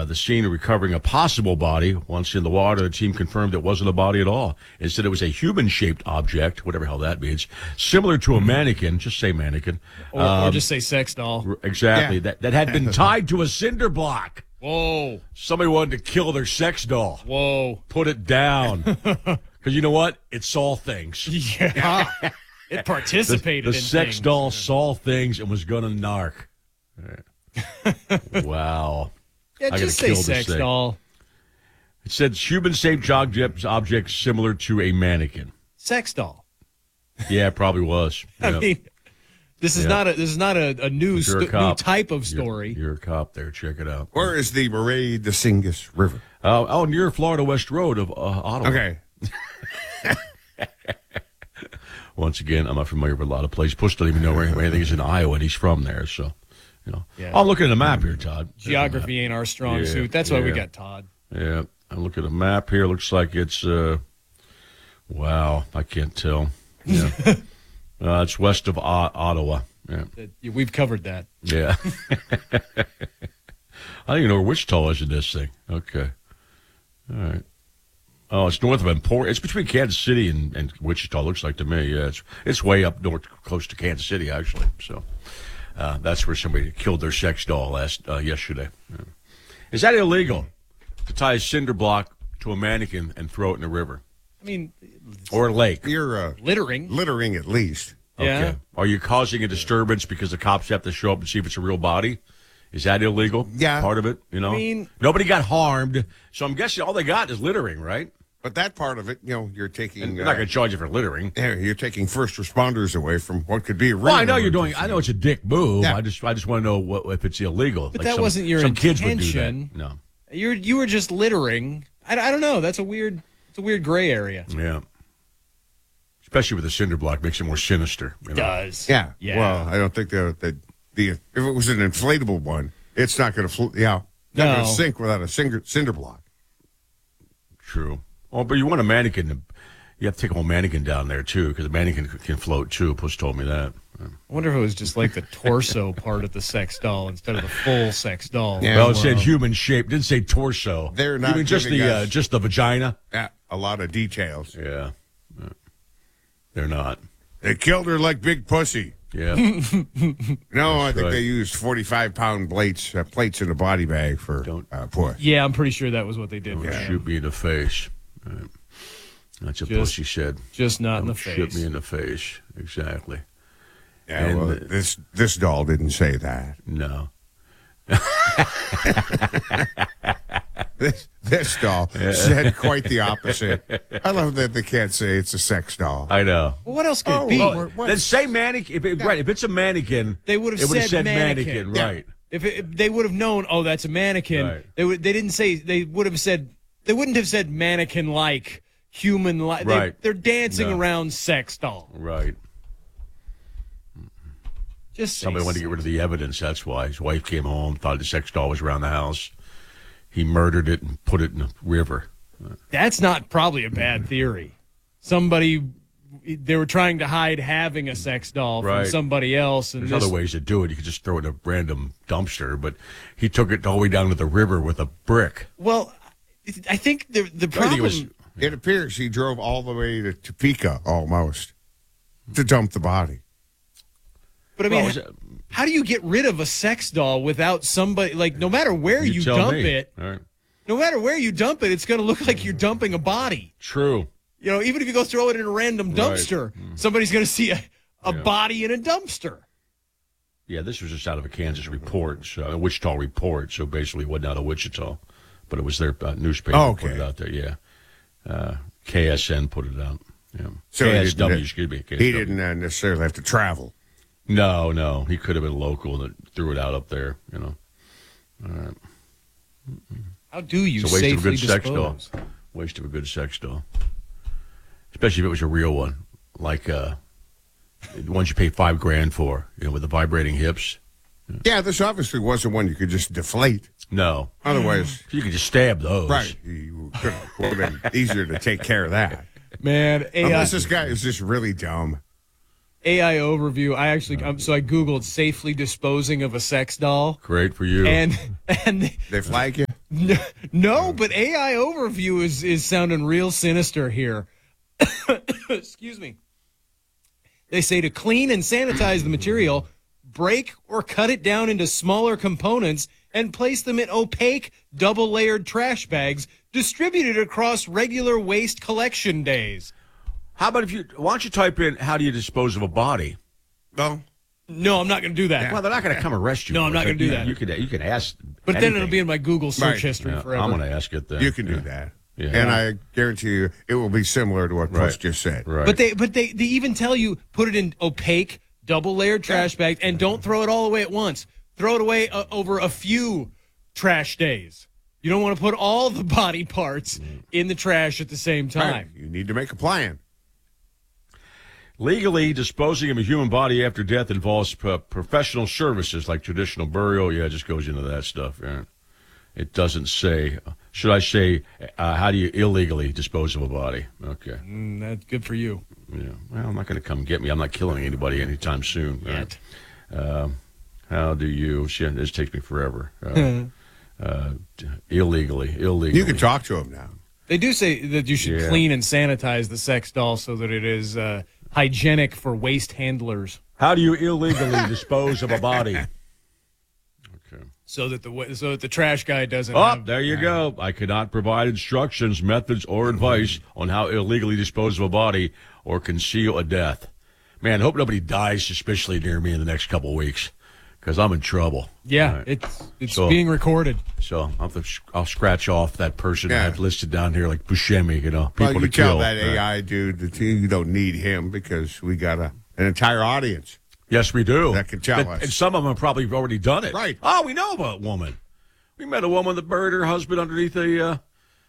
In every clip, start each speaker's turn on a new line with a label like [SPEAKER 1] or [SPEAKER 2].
[SPEAKER 1] the scene of recovering a possible body. Once in the water, the team confirmed it wasn't a body at all. Instead, it was a human-shaped object, whatever the hell that means, similar to a mannequin. Just say mannequin.
[SPEAKER 2] Or just say sex doll.
[SPEAKER 1] Exactly.
[SPEAKER 3] Yeah.
[SPEAKER 1] That had been tied to a cinder block.
[SPEAKER 2] Whoa.
[SPEAKER 1] Somebody wanted to kill their sex doll.
[SPEAKER 2] Whoa.
[SPEAKER 1] Put it down. Because you know what? It saw things.
[SPEAKER 2] Yeah. It participated
[SPEAKER 1] The
[SPEAKER 2] in
[SPEAKER 1] sex
[SPEAKER 2] things.
[SPEAKER 1] doll saw things and was going to narc. Wow.
[SPEAKER 2] Yeah,
[SPEAKER 1] I gotta
[SPEAKER 2] just say
[SPEAKER 1] kill this
[SPEAKER 2] sex
[SPEAKER 1] thing.
[SPEAKER 2] doll.
[SPEAKER 1] It said human-shaped objects similar to a mannequin.
[SPEAKER 2] Sex doll.
[SPEAKER 1] Yeah, it probably was.
[SPEAKER 2] I
[SPEAKER 1] Yep.
[SPEAKER 2] mean, this is
[SPEAKER 1] Yeah.
[SPEAKER 2] not a new
[SPEAKER 1] You're a
[SPEAKER 2] new
[SPEAKER 1] cop.
[SPEAKER 2] type of story.
[SPEAKER 1] You're a cop there. Check it out.
[SPEAKER 3] Where is the Marais de Singis River?
[SPEAKER 1] Near Florida West Road of Ottawa.
[SPEAKER 3] Okay.
[SPEAKER 1] Once again, I'm not familiar with a lot of places. Bush doesn't even know where anything is in Iowa, and he's from there. So,
[SPEAKER 2] Yeah.
[SPEAKER 1] I'm looking at the map here, Todd. There's
[SPEAKER 2] Geography ain't our strong
[SPEAKER 1] Yeah,
[SPEAKER 2] suit. That's why we
[SPEAKER 1] yeah.
[SPEAKER 2] got Todd.
[SPEAKER 1] a map. Yeah, I look at a map here. Looks like it's, wow, I can't tell. Yeah. It's west of Ottawa. Yeah.
[SPEAKER 2] We've covered that.
[SPEAKER 1] Yeah. I don't even know where Wichita is in this thing. Okay. All right. Oh, it's north of Emporia. It's between Kansas City and Wichita, looks like to me. Yeah, it's way up north, close to Kansas City, actually. So that's where somebody killed their sex doll yesterday. Yeah. Is that illegal to tie a cinder block to a mannequin and throw it in a river
[SPEAKER 2] I mean,
[SPEAKER 1] or a lake?
[SPEAKER 3] You're
[SPEAKER 2] littering.
[SPEAKER 3] littering at least.
[SPEAKER 2] Yeah.
[SPEAKER 1] Okay. Are you causing a disturbance because the cops have to show up and see if it's a real body? Is that illegal?
[SPEAKER 3] Yeah.
[SPEAKER 1] Part of it,
[SPEAKER 2] I mean-
[SPEAKER 1] nobody got harmed, so I'm guessing all they got is littering, right?
[SPEAKER 3] But that part of it, you're taking.
[SPEAKER 1] And they're not going to charge you for littering.
[SPEAKER 3] You're taking first responders away from what could be a real.
[SPEAKER 1] Well, I know you're doing. I know it's a dick move.
[SPEAKER 3] Yeah.
[SPEAKER 1] I just want to know if it's illegal.
[SPEAKER 2] But that wasn't your
[SPEAKER 1] some kids would do
[SPEAKER 2] intention.
[SPEAKER 1] that. No.
[SPEAKER 2] You were just littering. I don't know. That's a weird gray area.
[SPEAKER 1] Yeah. Especially with the cinder block, makes it more sinister. You know?
[SPEAKER 2] Does.
[SPEAKER 3] Yeah.
[SPEAKER 2] Yeah.
[SPEAKER 3] Well, I don't think that if it was an inflatable one, it's not going to not
[SPEAKER 2] No.
[SPEAKER 3] going to sink without a cinder block.
[SPEAKER 1] True. Oh, but you want a mannequin. You have to take a whole mannequin down there too, because the mannequin can float too. Puss told me that.
[SPEAKER 2] I wonder if it was just like the torso part of the sex doll instead of the full sex doll.
[SPEAKER 3] Yeah.
[SPEAKER 1] Well, it said human shape. Didn't say torso.
[SPEAKER 3] They're not
[SPEAKER 1] You mean just
[SPEAKER 3] giving
[SPEAKER 1] the
[SPEAKER 3] us-
[SPEAKER 1] just the vagina.
[SPEAKER 3] Yeah, a lot of details.
[SPEAKER 1] Yeah. They're not.
[SPEAKER 3] They killed her like Big Pussy.
[SPEAKER 1] Yeah.
[SPEAKER 3] No, I think
[SPEAKER 1] right.
[SPEAKER 3] they used 45-pound plates in a body bag for puss.
[SPEAKER 2] Yeah, I'm pretty sure that was what they did.
[SPEAKER 1] Don't
[SPEAKER 2] for him.
[SPEAKER 1] shoot me in the face. Right. That's what
[SPEAKER 2] Just-
[SPEAKER 1] Pussy said.
[SPEAKER 2] Just not in the
[SPEAKER 1] Don't shoot
[SPEAKER 2] face.
[SPEAKER 1] me in the face. Exactly.
[SPEAKER 3] Yeah,
[SPEAKER 1] And
[SPEAKER 3] well, this doll didn't say that.
[SPEAKER 1] No.
[SPEAKER 3] This doll said quite the opposite. I love that they can't say it's a sex doll.
[SPEAKER 1] I know.
[SPEAKER 2] Well, what else could it be?
[SPEAKER 1] Then say mannequin. Right. If it's a mannequin,
[SPEAKER 2] They would have
[SPEAKER 1] it would have
[SPEAKER 2] said
[SPEAKER 1] said mannequin.
[SPEAKER 3] Yeah.
[SPEAKER 1] Right.
[SPEAKER 2] If they would have known, oh, that's a mannequin.
[SPEAKER 1] Right.
[SPEAKER 2] They didn't say. They would have said. They wouldn't have said mannequin like, human like.
[SPEAKER 1] Right.
[SPEAKER 2] They're dancing
[SPEAKER 1] No.
[SPEAKER 2] around sex doll.
[SPEAKER 1] Right.
[SPEAKER 2] Just say
[SPEAKER 1] Somebody wanted to get rid of the evidence. That's why his wife came home, thought the sex doll was around the house. He murdered it and put it in the river.
[SPEAKER 2] That's not probably a bad theory. They were trying to hide having a sex doll from
[SPEAKER 1] Right.
[SPEAKER 2] somebody else. And
[SPEAKER 1] There's other ways to do it. You could just throw it in a random dumpster, but he took it all the way down to the river with a brick.
[SPEAKER 2] Well, I think the
[SPEAKER 1] I think
[SPEAKER 2] problem.
[SPEAKER 1] it was.
[SPEAKER 3] It appears he drove all the way to Topeka almost to dump the body.
[SPEAKER 2] But I mean,
[SPEAKER 1] Well, was it-
[SPEAKER 2] how do you get rid of a sex doll without somebody? Like, no matter where you
[SPEAKER 1] tell
[SPEAKER 2] dump
[SPEAKER 1] me.
[SPEAKER 2] it,
[SPEAKER 1] All right.
[SPEAKER 2] no matter where you dump it, it's going to look like you're dumping a body.
[SPEAKER 1] True.
[SPEAKER 2] You know, even if you go throw it in a random dumpster, somebody's going to see a body in a dumpster.
[SPEAKER 1] Yeah, this was just out of a Kansas report, a Wichita report. So basically, it wasn't out of Wichita, but it was their newspaper
[SPEAKER 3] Oh,
[SPEAKER 1] put
[SPEAKER 3] okay.
[SPEAKER 1] it out there. Yeah, KSN put it out. Yeah,
[SPEAKER 3] So he
[SPEAKER 1] KSW,
[SPEAKER 3] didn't-
[SPEAKER 1] excuse me. KSW.
[SPEAKER 3] He didn't necessarily have to travel.
[SPEAKER 1] No, he could have been local and threw it out up there. You know,
[SPEAKER 2] How do you
[SPEAKER 1] it's a waste of a
[SPEAKER 2] safely
[SPEAKER 1] good sex doll.
[SPEAKER 2] dispose?
[SPEAKER 1] Waste of a good sex doll, especially if it was a real one, like the ones you pay $5,000 for. You know, with the vibrating hips.
[SPEAKER 3] Yeah, this obviously wasn't one you could just deflate.
[SPEAKER 1] No,
[SPEAKER 3] Otherwise,
[SPEAKER 1] you could just stab those.
[SPEAKER 3] right, you could have been easier to take care of that.
[SPEAKER 2] Man,
[SPEAKER 3] Unless this guy is just really dumb.
[SPEAKER 2] AI overview. I googled safely disposing of a sex doll,
[SPEAKER 1] Great for you.
[SPEAKER 2] and
[SPEAKER 3] They flag you?
[SPEAKER 2] No, but AI overview is sounding real sinister here. Excuse me. They say to clean and sanitize the material, break or cut it down into smaller components and place them in opaque, double-layered trash bags distributed across regular waste collection days.
[SPEAKER 1] How about why don't you type in, how do you dispose of a body?
[SPEAKER 3] Well,
[SPEAKER 2] No, I'm not going to do that.
[SPEAKER 1] Well, they're not going to come arrest you.
[SPEAKER 2] No, I'm not gonna do that.
[SPEAKER 1] You can ask.
[SPEAKER 2] But then
[SPEAKER 1] anything.
[SPEAKER 2] it'll be in my Google search
[SPEAKER 3] Right.
[SPEAKER 2] history
[SPEAKER 1] Yeah,
[SPEAKER 2] forever.
[SPEAKER 1] I'm going to ask it then.
[SPEAKER 3] you can do that.
[SPEAKER 1] Yeah.
[SPEAKER 3] And I guarantee you it will be similar to what Post just said.
[SPEAKER 1] Right.
[SPEAKER 2] But they even tell you put it in opaque, double-layered trash bags and don't throw it all away at once. Throw it away over a few trash days. You don't want to put all the body parts in the trash at the same time.
[SPEAKER 3] Right. You need to make a plan.
[SPEAKER 1] Legally, disposing of a human body after death involves professional services like traditional burial. Yeah, it just goes into that stuff. Yeah. It doesn't say, should I say, how do you illegally dispose of a body? Okay.
[SPEAKER 2] That's good for you.
[SPEAKER 1] Yeah. Well, I'm not going to come get me. I'm not killing anybody anytime soon.
[SPEAKER 2] Yet.
[SPEAKER 1] How do you, this takes me forever. Illegally.
[SPEAKER 3] You can talk to him now.
[SPEAKER 2] They do say that you should clean and sanitize the sex doll so that it is hygienic for waste handlers.
[SPEAKER 1] How do you illegally dispose of a body? Okay.
[SPEAKER 2] So that the trash guy doesn't.
[SPEAKER 1] Oh, there you go. I cannot provide instructions, methods, or advice on how illegally dispose of a body or conceal a death. Man, I hope nobody dies suspiciously near me in the next couple of weeks, because I'm in trouble.
[SPEAKER 2] Yeah,
[SPEAKER 1] Right.
[SPEAKER 2] it's
[SPEAKER 1] So-
[SPEAKER 2] being recorded.
[SPEAKER 1] So I'll scratch off that person
[SPEAKER 3] Yeah.
[SPEAKER 1] I've listed down here, like Buscemi, people
[SPEAKER 3] Well, you
[SPEAKER 1] to
[SPEAKER 3] tell
[SPEAKER 1] kill.
[SPEAKER 3] that
[SPEAKER 1] Right.
[SPEAKER 3] AI dude that you don't need him because we got an entire audience.
[SPEAKER 1] Yes, we do.
[SPEAKER 3] That can tell us.
[SPEAKER 1] And some of them have probably already done it.
[SPEAKER 3] Right.
[SPEAKER 1] Oh, we know about a woman. We met a woman that buried her husband underneath a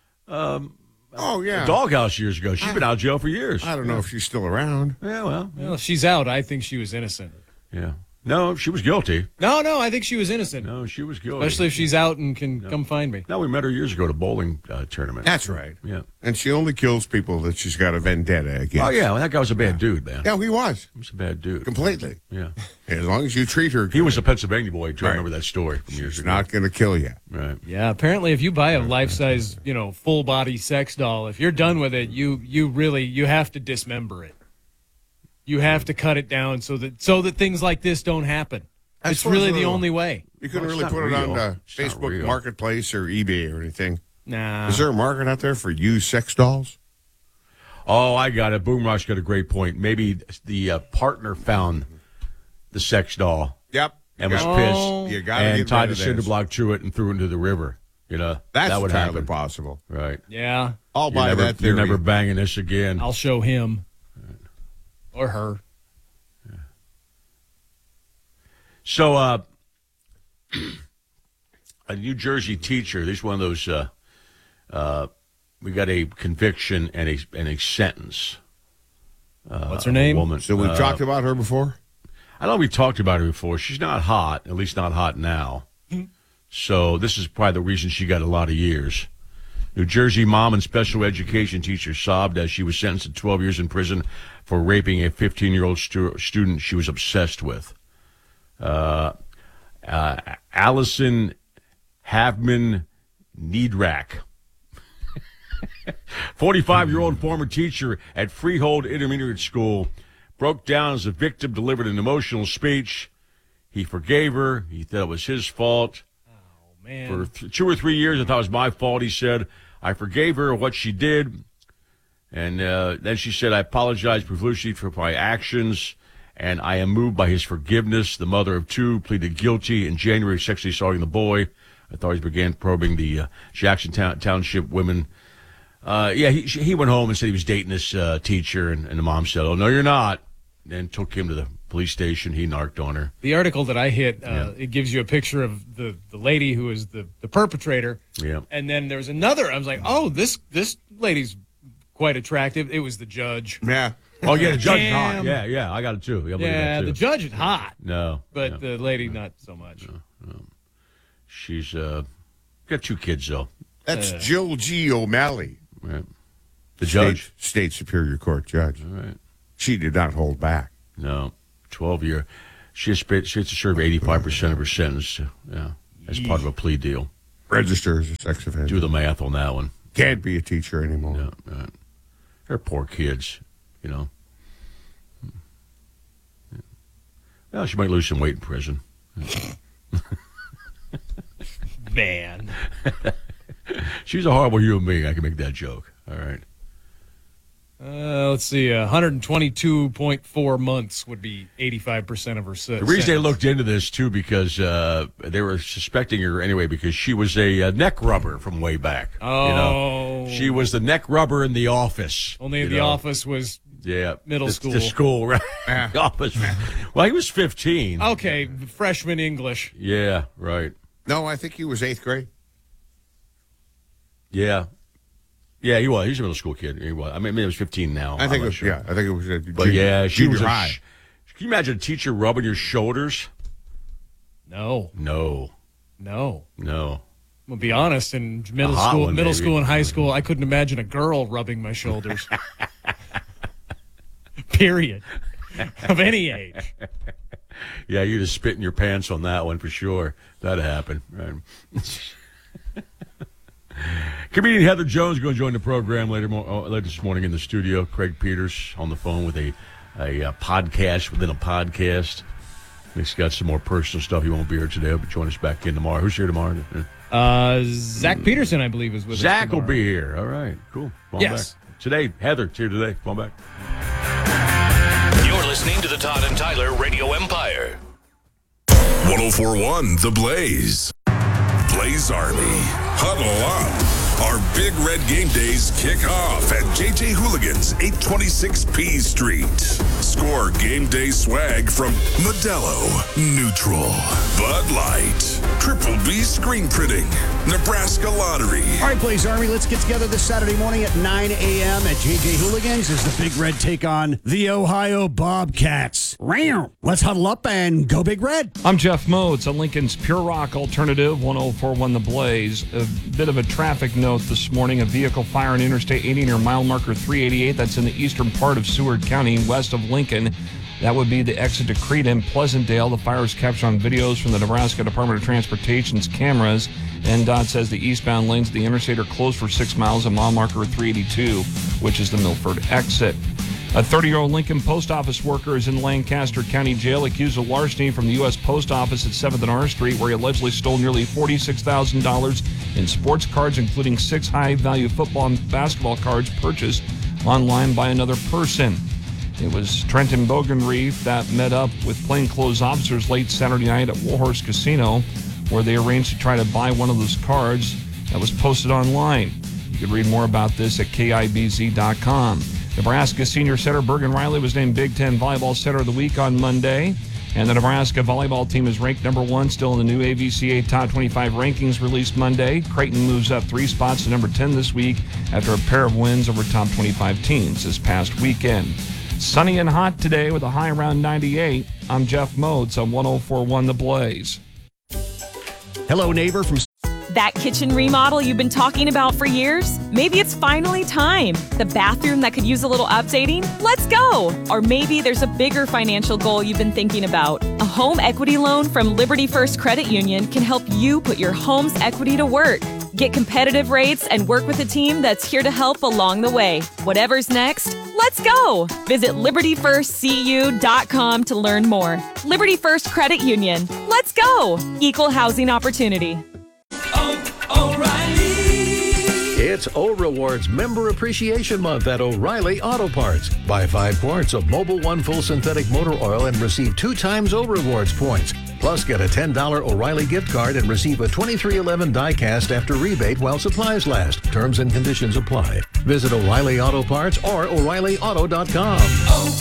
[SPEAKER 3] Oh, yeah.
[SPEAKER 1] doghouse years ago. She's been out of jail for years.
[SPEAKER 3] I don't know if she's still around.
[SPEAKER 1] Yeah, well,
[SPEAKER 2] Well, if she's out, I think she was innocent.
[SPEAKER 1] yeah. No, she was guilty.
[SPEAKER 2] No, I think she was innocent.
[SPEAKER 1] No, she was guilty.
[SPEAKER 2] Especially if she's out and can come find me.
[SPEAKER 1] No, we met her years ago at a bowling tournament.
[SPEAKER 3] That's right.
[SPEAKER 1] Yeah.
[SPEAKER 3] And she only kills people that she's got a vendetta against.
[SPEAKER 1] Oh, yeah. Well, that guy was a bad dude, man.
[SPEAKER 3] Yeah, he was.
[SPEAKER 1] He was a bad dude.
[SPEAKER 3] Completely.
[SPEAKER 1] Yeah.
[SPEAKER 3] As long as you treat her,
[SPEAKER 1] He was a Pennsylvania boy, too. I
[SPEAKER 3] Right.
[SPEAKER 1] remember that story from years
[SPEAKER 3] she's
[SPEAKER 1] ago.
[SPEAKER 3] not going to kill you.
[SPEAKER 1] Right.
[SPEAKER 2] Yeah, apparently if you buy a life-size, full-body sex doll, if you're done with it, you have to dismember it. You have to cut it down so that things like this don't happen. It's
[SPEAKER 3] far
[SPEAKER 2] really
[SPEAKER 3] as
[SPEAKER 2] the
[SPEAKER 3] real.
[SPEAKER 2] only way.
[SPEAKER 3] You couldn't
[SPEAKER 1] Well, it's
[SPEAKER 3] really
[SPEAKER 1] not
[SPEAKER 3] put it on
[SPEAKER 1] real. It's not
[SPEAKER 3] Facebook
[SPEAKER 1] real.
[SPEAKER 3] Marketplace or eBay or anything.
[SPEAKER 2] Nah.
[SPEAKER 3] Is there a market out there for used sex dolls?
[SPEAKER 1] Oh, I got it. Boom Rush got a great point. Maybe the partner found the sex doll
[SPEAKER 3] Yep.
[SPEAKER 1] and was
[SPEAKER 2] Oh.
[SPEAKER 1] pissed
[SPEAKER 3] You got to
[SPEAKER 1] and
[SPEAKER 3] get
[SPEAKER 1] tied
[SPEAKER 3] rid
[SPEAKER 1] a
[SPEAKER 3] of
[SPEAKER 1] cinder
[SPEAKER 3] this.
[SPEAKER 1] block to it and threw it into the river.
[SPEAKER 3] That's
[SPEAKER 1] that would
[SPEAKER 3] entirely
[SPEAKER 1] happen.
[SPEAKER 3] possible.
[SPEAKER 1] Right.
[SPEAKER 2] Yeah,
[SPEAKER 3] I'll buy
[SPEAKER 1] You're never,
[SPEAKER 3] that theory.
[SPEAKER 1] you're never banging this again.
[SPEAKER 2] I'll show him. Or her.
[SPEAKER 1] So, a New Jersey teacher, this is one of those, we got a conviction and a sentence.
[SPEAKER 2] What's her name?
[SPEAKER 1] A woman.
[SPEAKER 3] So we've talked about her before?
[SPEAKER 1] I know we talked about her before. She's not hot, at least not hot now. So this is probably the reason she got a lot of years. New Jersey mom and special education teacher sobbed as she was sentenced to 12 years in prison for raping a 15-year-old student she was obsessed with. Allison Havman Needrak, 45-year-old former teacher at Freehold Intermediate School, broke down as the victim delivered an emotional speech. He forgave her. He thought it was his fault.
[SPEAKER 2] Man.
[SPEAKER 1] For 2 or 3 years, I thought it was my fault, he said. I forgave her what she did. And then she said, I apologize profusely for my actions, and I am moved by his forgiveness. The mother of two pleaded guilty in January, sexually assaulting the boy. Authorities began probing the Jackson Township women. He went home and said he was dating this teacher, and the mom said, oh, no, you're not. And took him to the police station. He narked on her.
[SPEAKER 2] The article that I hit, it gives you a picture of the lady who is the perpetrator.
[SPEAKER 1] Yeah.
[SPEAKER 2] And then there's another. I was like, oh, this lady's quite attractive. It was the judge.
[SPEAKER 3] Yeah.
[SPEAKER 1] Oh, yeah, the judge is hot.
[SPEAKER 2] Damn.
[SPEAKER 1] Yeah, I got it, too.
[SPEAKER 2] Yeah, the judge is hot,
[SPEAKER 1] No.
[SPEAKER 2] but
[SPEAKER 1] no.
[SPEAKER 2] the lady not so much.
[SPEAKER 1] She's got 2 kids, though.
[SPEAKER 3] That's Jill G. O'Malley.
[SPEAKER 1] Right. The judge?
[SPEAKER 3] State Superior Court judge.
[SPEAKER 1] All right.
[SPEAKER 3] She did not hold back.
[SPEAKER 1] No. 12-year. She has to serve 85% of her sentence, as part of a plea deal.
[SPEAKER 3] register as a sex offender.
[SPEAKER 1] Do the math on that one.
[SPEAKER 3] Can't be a teacher anymore.
[SPEAKER 1] No. They're poor kids, you know. Well, she might lose some weight in prison.
[SPEAKER 2] Man.
[SPEAKER 1] She's a horrible human being. I can make that joke. All right.
[SPEAKER 2] Let's see. 122.4 months would be 85% of her sentence.
[SPEAKER 1] The reason they looked into this, too, because they were suspecting her anyway because she was a neck rubber from way back.
[SPEAKER 2] Oh.
[SPEAKER 1] You know? She was the neck rubber in The Office.
[SPEAKER 2] Only The Office was middle school.
[SPEAKER 1] The school, right? The Office. Well, he was 15.
[SPEAKER 2] Okay, freshman English.
[SPEAKER 1] Yeah, right.
[SPEAKER 3] No, I think he was 8th grade.
[SPEAKER 1] Yeah. Yeah, he was. He was a middle school kid. He was. I mean, he was 15 now.
[SPEAKER 3] I think it was,
[SPEAKER 1] sure.
[SPEAKER 3] I think it was.
[SPEAKER 1] But yeah, she was
[SPEAKER 3] high.
[SPEAKER 1] Can you imagine a teacher rubbing your shoulders?
[SPEAKER 2] No.
[SPEAKER 1] No.
[SPEAKER 2] I'll be honest. In middle school and high school, I couldn't imagine a girl rubbing my shoulders. Period. Of any age.
[SPEAKER 1] Yeah, you just spit in your pants on that one for sure. That'd happen. Right. Comedian Heather Jones is going to join the program later this morning in the studio. Craig Peters on the phone with a podcast within a podcast. He's got some more personal stuff. He won't be here today, but join us back in tomorrow. Who's here tomorrow?
[SPEAKER 2] Zach Peterson, I believe, is with us.
[SPEAKER 1] Zach will be here. All right, cool. Come on
[SPEAKER 2] yes.
[SPEAKER 1] Back. Today, Heather's here today. Come on back.
[SPEAKER 4] You're listening to the Todd and Tyler Radio Empire.
[SPEAKER 5] 104.1 The Blaze. Blaze Army. Huddle up. Our Big Red Game Days kick off at JJ Hooligans, 826 P Street. Score game day swag from Modelo, Neutral, Bud Light, Triple B Screen Printing, Nebraska Lottery.
[SPEAKER 6] All right, Blaze Army, let's get together this Saturday morning at 9 a.m. at JJ Hooligans as the Big Red take on the Ohio Bobcats. Let's huddle up and go Big Red.
[SPEAKER 7] I'm Jeff Modes on Lincoln's Pure Rock Alternative, 104.1 The Blaze. A bit of a traffic note this morning. A vehicle fire on Interstate 80 near mile marker 388. That's in the eastern part of Seward County, west of Lincoln. That would be the exit to Crete and Pleasantdale. The fire is captured on videos from the Nebraska Department of Transportation's cameras. NDOT says the eastbound lanes of the interstate are closed for 6 miles at mile marker 382, which is the Milford exit. A 30-year-old Lincoln post office worker is in Lancaster County Jail accused of larceny from the U.S. Post Office at 7th and R Street, where he allegedly stole nearly $46,000 in sports cards, including 6 high-value football and basketball cards purchased online by another person. It was Trenton Bogenreef that met up with plainclothes officers late Saturday night at Warhorse Casino, where they arranged to try to buy one of those cards that was posted online. You can read more about this at KIBZ.com. Nebraska senior setter Bergen Riley was named Big Ten Volleyball Setter of the Week on Monday. And the Nebraska volleyball team is ranked number 1 still in the new AVCA Top 25 rankings released Monday. Creighton moves up 3 spots to number 10 this week after a pair of wins over top 25 teams this past weekend. Sunny and hot today with a high around 98. I'm Jeff Modes on 104.1 The Blaze.
[SPEAKER 6] Hello, neighbor from...
[SPEAKER 8] That kitchen remodel you've been talking about for years? Maybe it's finally time. The bathroom that could use a little updating? Let's go! Or maybe there's a bigger financial goal you've been thinking about. A home equity loan from Liberty First Credit Union can help you put your home's equity to work. Get competitive rates and work with a team that's here to help along the way. Whatever's next, let's go! Visit LibertyFirstCU.com to learn more. Liberty First Credit Union. Let's go! Equal housing opportunity.
[SPEAKER 9] It's O'Rewards Member Appreciation Month at O'Reilly Auto Parts. Buy 5 quarts of Mobil 1 full synthetic motor oil and receive 2 times O'Rewards points. Plus, get a $10 O'Reilly gift card and receive a 2311 die-cast after rebate while supplies last. Terms and conditions apply. Visit O'Reilly Auto Parts or O'ReillyAuto.com.